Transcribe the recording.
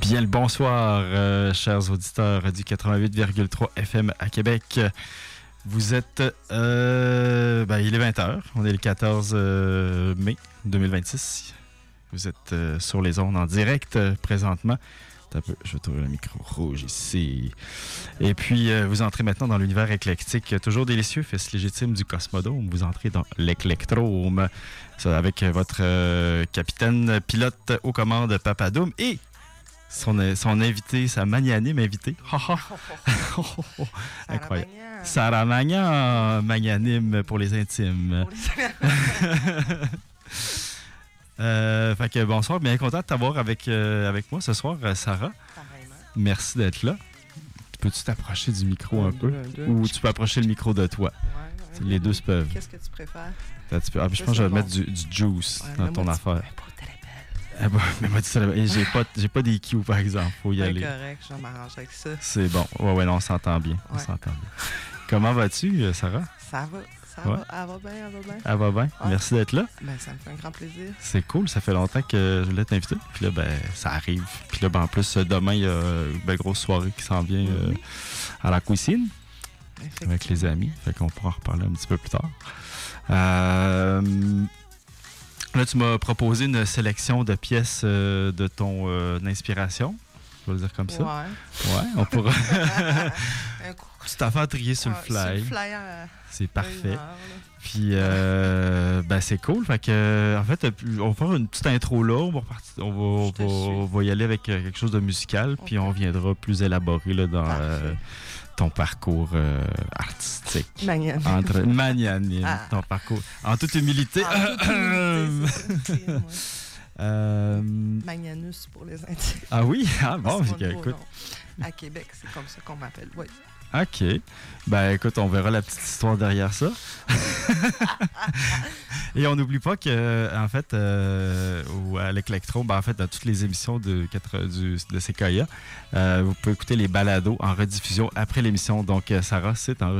Bien le bonsoir, chers auditeurs du 88,3 FM à Québec. Vous êtes... il est 20h. On est le 14 mai 2026. Vous êtes sur les ondes en direct présentement. Je vais trouver le micro rouge ici. Et puis, vous entrez maintenant dans l'univers éclectique. Toujours délicieux, fils légitime du Cosmodome. Vous entrez dans l'éclectrome. Ça, avec votre capitaine pilote aux commandes Papadoum et son invité, sa magnanime invitée. Incroyable. Sarah Magnan, magnanime pour les intimes. Fait que bonsoir, bien content de t'avoir avec moi ce soir, Sarah. Pareillement. Merci d'être là. Peux-tu t'approcher du micro un peu? Ou tu peux approcher le micro de toi? Ouais, les deux se peuvent. Qu'est-ce que tu préfères? Je pense que je vais mettre du juice dans ton affaire. Mais moi, j'ai pas d'EQ, par exemple. Faut y aller. C'est correct, je vais m'arranger avec ça. C'est bon. Ouais, non, on s'entend bien. Ouais. Comment vas-tu, Sarah? Ça va. Ouais. Elle va bien. Elle va bien. Ouais. Merci d'être là. Ben, ça me fait un grand plaisir. C'est cool. Ça fait longtemps que je voulais t'inviter. Puis là, ça arrive. Puis là, en plus, demain, il y a une belle grosse soirée qui s'en vient à la cuisine avec les amis. Fait qu'on pourra en reparler un petit peu plus tard. Là, tu m'as proposé une sélection de pièces de ton inspiration. Je vais le dire comme ça. Ouais, on pourra. C'est à faire trier sur le fly. Sur le flyer. C'est parfait. Puis, c'est cool. Fait que, en fait, on va faire une petite intro là. On va y aller avec quelque chose de musical. Okay. Puis, on viendra plus élaboré là, dans ton parcours artistique. Magnanime. Ton parcours. En toute humilité. Magnanus pour les intimes. Ah oui? Ah bon, écoute. À Québec, c'est comme ça qu'on m'appelle. Oui. OK. Écoute, on verra la petite histoire derrière ça. Et on n'oublie pas que, en fait, à l'Éclectro, en fait, dans toutes les émissions de Sequoia, vous pouvez écouter les balados en rediffusion après l'émission. Donc, Sarah, c'est en